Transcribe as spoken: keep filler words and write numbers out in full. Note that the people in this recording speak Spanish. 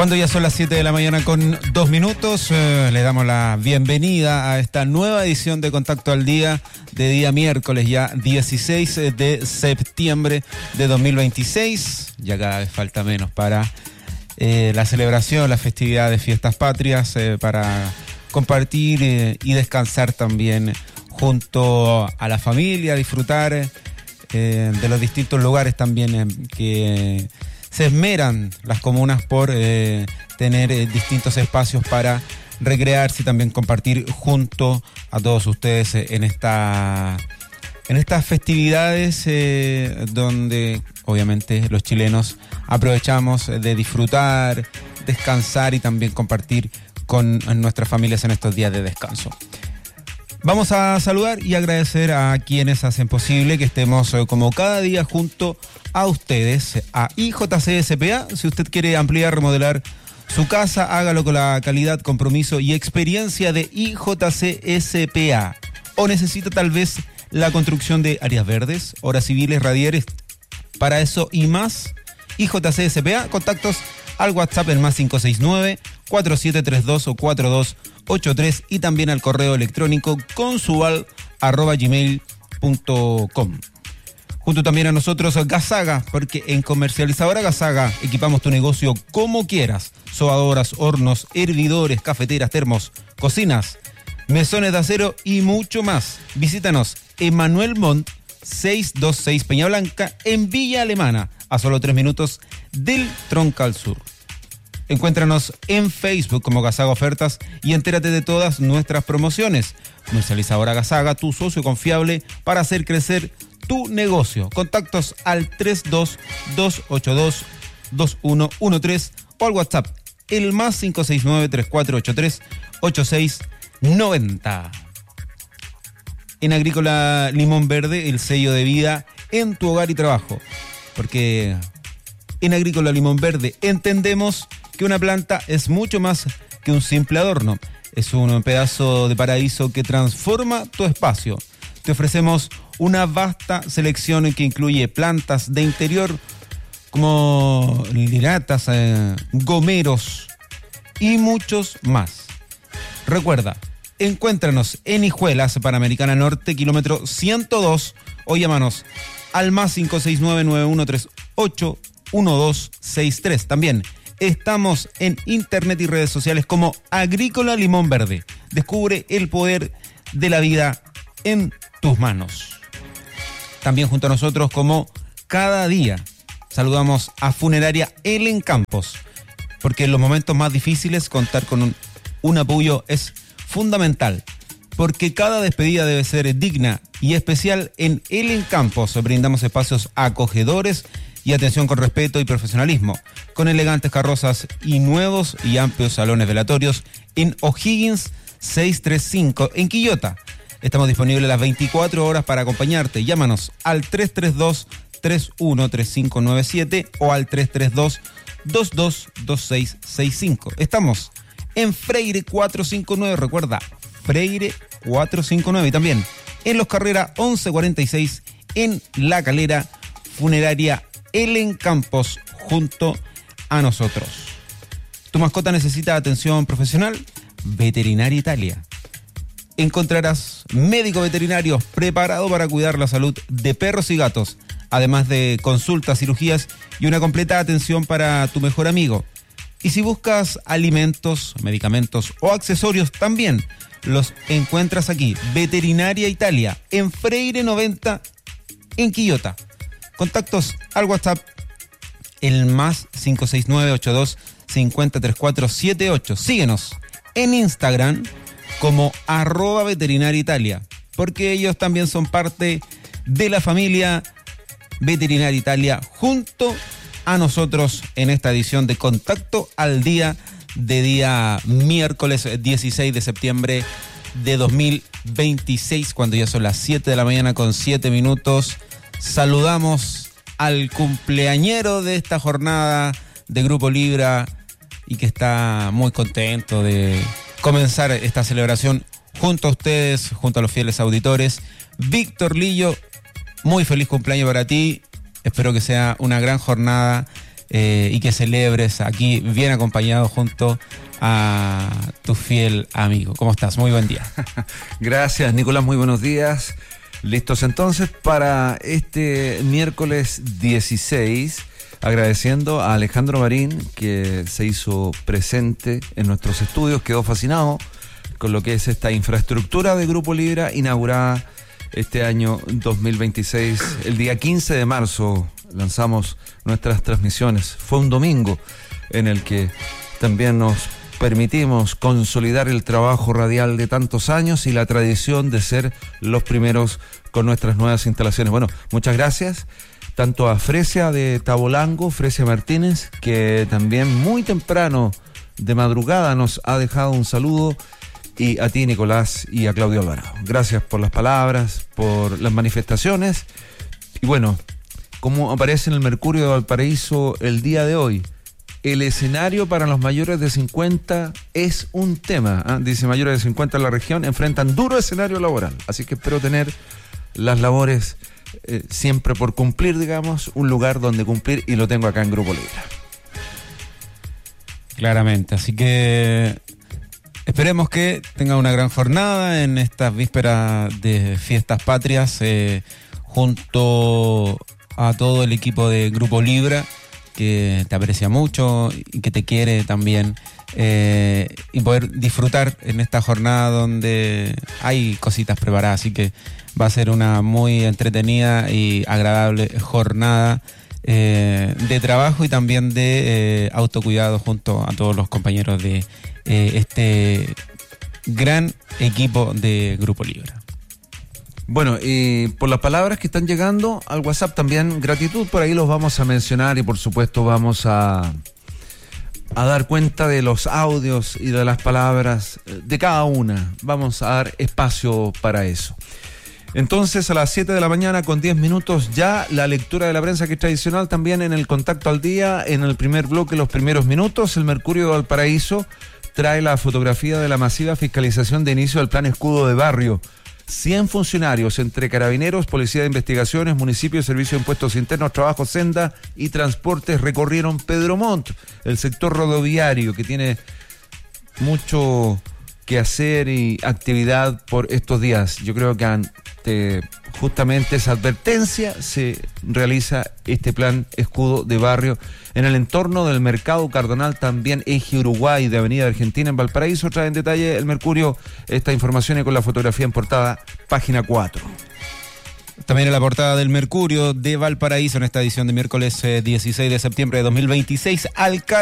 Cuando ya son las siete de la mañana con dos minutos, eh, le damos la bienvenida a esta nueva edición de Contacto al Día, de día miércoles ya dieciséis de septiembre de dos mil veintiséis. Ya cada vez falta menos para eh, la celebración, la festividad de Fiestas Patrias, eh, para compartir eh, y descansar también junto a la familia, disfrutar eh, de los distintos lugares también eh, que se esmeran las comunas por eh, tener eh, distintos espacios para recrearse y también compartir junto a todos ustedes eh, en esta en estas festividades eh, donde obviamente los chilenos aprovechamos de disfrutar, descansar y también compartir con nuestras familias en estos días de descanso. Vamos a saludar y agradecer a quienes hacen posible que estemos eh, como cada día junto a ustedes, a I J C S P A. Si usted quiere ampliar, remodelar su casa, hágalo con la calidad, compromiso y experiencia de I J C S P A. O necesita tal vez la construcción de áreas verdes, obras civiles, radieres. Para eso y más, I J C S P A, contactos al WhatsApp en más cinco seis nueve, cuatro siete tres dos o cuatro dos ocho tres y también al correo electrónico consual arroba gmail punto com. Junto también a nosotros Gasaga, porque en Comercializadora Gasaga equipamos tu negocio como quieras. Sobadoras, hornos, hervidores, cafeteras, termos, cocinas, mesones de acero y mucho más. Visítanos en Manuel Montt seiscientos veintiséis Peña Blanca en Villa Alemana, a solo tres minutos del Troncal Sur. Encuéntranos en Facebook como Gasaga Ofertas y entérate de todas nuestras promociones. Comercializadora Gasaga, tu socio confiable para hacer crecer tu negocio. Contactos al tres dos dos ocho dos dos uno uno tres o al WhatsApp el más cinco seis nueve, tres cuatro ocho tres, ocho seis nueve cero. En Agrícola Limón Verde, el sello de vida en tu hogar y trabajo. Porque en Agrícola Limón Verde entendemos que una planta es mucho más que un simple adorno. Es un pedazo de paraíso que transforma tu espacio. Te ofrecemos una vasta selección que incluye plantas de interior como liratas, eh, gomeros y muchos más. Recuerda, encuéntranos en Hijuelas, Panamericana Norte, kilómetro ciento dos, o llámanos al más cinco seis nueve, nueve uno tres ocho, uno dos seis tres. También estamos en internet y redes sociales como Agrícola Limón Verde. Descubre el poder de la vida en tus manos. También junto a nosotros como cada día saludamos a Funeraria Elen Campos, porque en los momentos más difíciles contar con un, un apoyo es fundamental, porque cada despedida debe ser digna y especial. En Elen Campos brindamos espacios acogedores y atención con respeto y profesionalismo, con elegantes carrozas y nuevos y amplios salones velatorios en O'Higgins seiscientos treinta y cinco en Quillota. Estamos disponibles las veinticuatro horas para acompañarte. Llámanos al tres tres dos, tres uno tres cinco nueve siete o al tres tres dos, dos dos dos seis seis cinco. Estamos en Freire cuatrocientos cincuenta y nueve, recuerda, Freire cuatrocientos cincuenta y nueve, y también en Los Carrera once cuarenta y seis en La Calera, Funeraria Elen Campos junto a nosotros. ¿Tu mascota necesita atención profesional? Veterinaria Italia. Encontrarás médico veterinario preparado para cuidar la salud de perros y gatos, además de consultas, cirugías y una completa atención para tu mejor amigo. Y si buscas alimentos, medicamentos o accesorios, también los encuentras aquí. Veterinaria Italia, en Freire noventa, en Quillota. Contactos al WhatsApp, el más cinco seis nueve, ocho dos cinco cero tres cuatro siete ocho. Síguenos en Instagram como arroba veterinaria Italia, porque ellos también son parte de la familia Veterinaria Italia junto a nosotros en esta edición de Contacto al Día de día miércoles dieciséis de septiembre de dos mil veintiséis, cuando ya son las siete de la mañana con siete minutos. Saludamos al cumpleañero de esta jornada de Grupo Libra y que está muy contento de comenzar esta celebración junto a ustedes, junto a los fieles auditores. Víctor Lillo, muy feliz cumpleaños para ti. Espero que sea una gran jornada eh, y que celebres aquí bien acompañado junto a tu fiel amigo. ¿Cómo estás? Muy buen día. Gracias, Nicolás, muy buenos días. Listos entonces para este miércoles dieciséis, agradeciendo a Alejandro Marín, que se hizo presente en nuestros estudios, quedó fascinado con lo que es esta infraestructura de Grupo Libra, inaugurada este año dos mil veintiséis. El día quince de marzo lanzamos nuestras transmisiones. Fue un domingo en el que también nos permitimos consolidar el trabajo radial de tantos años y la tradición de ser los primeros con nuestras nuevas instalaciones. Bueno, muchas gracias tanto a Fresia de Tabolango, Fresia Martínez, que también muy temprano de madrugada nos ha dejado un saludo, y a ti, Nicolás, y a Claudio Alvarado. Gracias por las palabras, por las manifestaciones. Y bueno, como aparece en el Mercurio de Valparaíso el día de hoy, el escenario para los mayores de cincuenta es un tema, ¿eh? Dice, mayores de cincuenta en la región enfrentan duro escenario laboral. Así que espero tener las labores eh, siempre por cumplir, digamos, un lugar donde cumplir, y lo tengo acá en Grupo Libra. Claramente, así que esperemos que tenga una gran jornada en estas vísperas de fiestas patrias, eh, junto a todo el equipo de Grupo Libra, que te aprecia mucho y que te quiere también, eh, y poder disfrutar en esta jornada donde hay cositas preparadas. Así que va a ser una muy entretenida y agradable jornada eh, de trabajo y también de eh, autocuidado junto a todos los compañeros de eh, este gran equipo de Grupo Libra. Bueno, y por las palabras que están llegando al WhatsApp también, gratitud, por ahí los vamos a mencionar, y por supuesto vamos a, a dar cuenta de los audios y de las palabras de cada una. Vamos a dar espacio para eso. Entonces, a las siete de la mañana con diez minutos, ya la lectura de la prensa, que es tradicional también en el Contacto al Día. En el primer bloque, los primeros minutos, el Mercurio de Valparaíso trae la fotografía de la masiva fiscalización de inicio del Plan Escudo de Barrio. cien funcionarios entre Carabineros, Policía de Investigaciones, Municipios, Servicio de Impuestos Internos, Trabajo, Senda y Transportes recorrieron Pedro Montt, el sector rodoviario, que tiene mucho que hacer y actividad por estos días. Yo creo que ante justamente esa advertencia se realiza este plan Escudo de Barrio en el entorno del Mercado Cardonal, también Eje Uruguay de Avenida Argentina en Valparaíso. Trae en detalle el Mercurio esta información y con la fotografía en portada, página cuatro. También en la portada del Mercurio de Valparaíso, en esta edición de miércoles eh, dieciséis de septiembre de dos mil veintiséis, alcalde